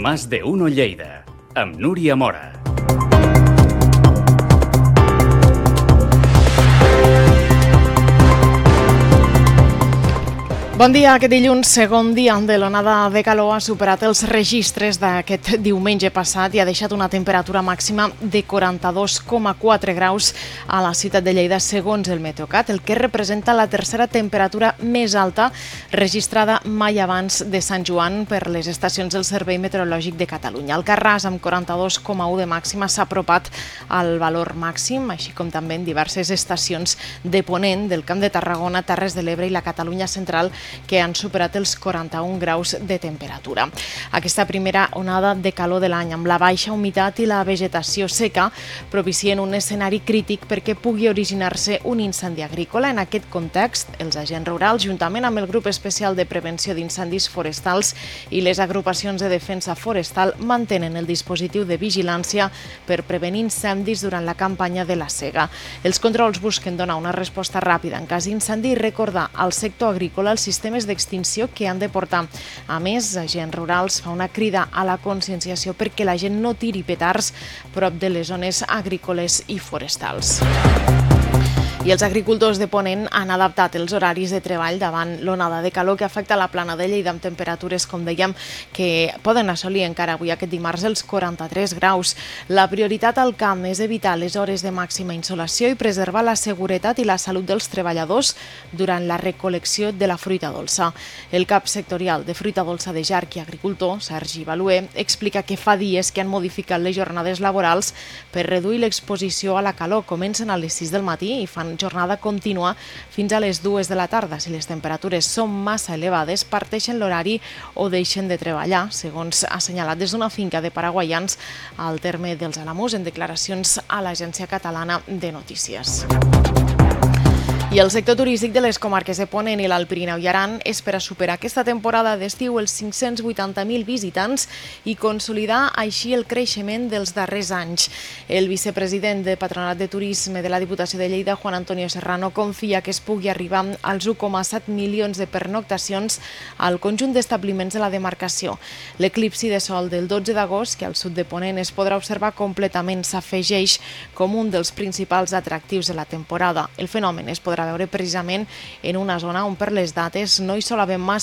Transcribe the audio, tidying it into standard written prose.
Más de Uno Lleida, amb Núria Mora. Bon dia. Aquest dilluns, segon dia de l'onada de calor, ha superat els registres d'aquest diumenge passat i ha deixat una temperatura màxima de 42,4 graus a la ciutat de Lleida, segons el Meteocat, el que representa la tercera temperatura més alta registrada mai abans de Sant Joan per les estacions del Servei Meteorològic de Catalunya. Alcarràs, amb 42,1 de màxima, s'ha apropat al valor màxim, així com també en diverses estacions de Ponent, del Camp de Tarragona, Terres de l'Ebre i la Catalunya Central, que han superat els 41 graus de temperatura. Aquesta primera onada de calor de l'any, amb la baixa humitat i la vegetació seca, propicien un escenari crític perquè pugui originar-se un incendi agrícola. En aquest context, els agents rurals, juntament amb el Grup Especial de Prevenció d'Incendis Forestals i les agrupacions de defensa forestal, mantenen el dispositiu de vigilància per prevenir incendis durant la campanya de la sega. Els controls busquen donar una resposta ràpida en cas d'incendi i recordar al sector agrícola els sistemes d'extinció que han de portar. A més, agents rurals fa una crida a la conscienciació perquè la gent no tiri petards prop de les zones agrícoles i forestals. I els agricultors de Ponent han adaptat els horaris de treball davant l'onada de calor que afecta la plana de Lleida, amb temperatures, com dèiem, que poden assolir encara avui aquest dimarts els 43 graus. La prioritat al camp és evitar les hores de màxima insolació i preservar la seguretat i la salut dels treballadors durant la recol·lecció de la fruita dolça. El cap sectorial de fruita dolça de Jarc i agricultor, Sergi Baluer, explica que fa dies que han modificat les jornades laborals per reduir l'exposició a la calor. Comencen a les 6 del matí i fan jornada contínua fins a les 2 de la tarda. Si les temperatures són massa elevades, parteixen l'horari o deixen de treballar, segons ha assenyalat des d'una finca de paraguaians al terme dels Alamús en declaracions a l'Agència Catalana de Notícies. I el sector turístic de les comarques de Ponent i l'Alt Pirineu i Aran espera superar aquesta temporada d'estiu els 580.000 visitants i consolidar així el creixement dels darrers anys. El vicepresident de Patronat de Turisme de la Diputació de Lleida, Juan Antonio Serrano, confia que es pugui arribar als 1,7 milions de pernoctacions al conjunt d'establiments de la demarcació. L'eclipsi de sol del 12 d'agost, que al sud de Ponent es podrà observar completament, s'afegeix com un dels principals atractius de la temporada. El fenomen es podrà veure precisament en una zona on per les dates no hi sol haver massa